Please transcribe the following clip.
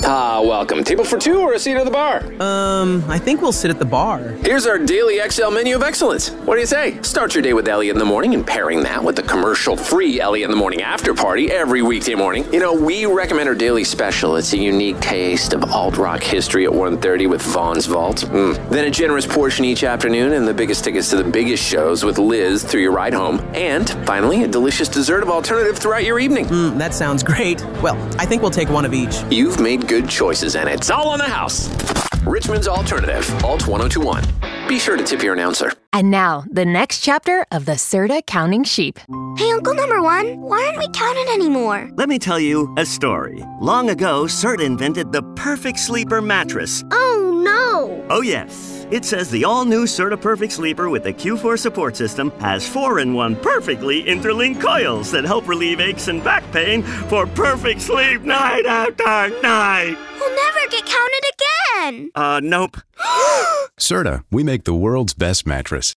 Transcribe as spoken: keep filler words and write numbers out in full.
Ah, welcome. Table for two or a seat at the bar? Um, I think we'll sit at the bar. Here's our daily X L menu of excellence. What do you say? Start your day with Elliot in the morning and pairing that with the commercial-free Elliot in the Morning after party every weekday morning. You know, we recommend our daily special. It's a unique taste of alt-rock history at one thirty with Vaughn's Vault. Mm. Then a generous portion each afternoon and the biggest tickets to the biggest shows with Liz through your ride home. And finally, a delicious dessert of alternative throughout your evening. Mm, that sounds great. Well, I think we'll take one of each. You've made good choices, and it's all on the house. Richmond's Alternative, Alt ten twenty-one. Be sure to tip your announcer. And now, the next chapter of the Serta Counting Sheep. Hey, Uncle Number One, why aren't we counting anymore? Let me tell you a story. Long ago, Serta invented the perfect sleeper mattress. Oh, no. Oh, yes. It says the all-new Serta Perfect Sleeper with the Q four support system has four in one perfectly interlinked coils that help relieve aches and back pain for perfect sleep night after night. We'll never get counted again. Uh, nope. Serta, we make the world's best mattress.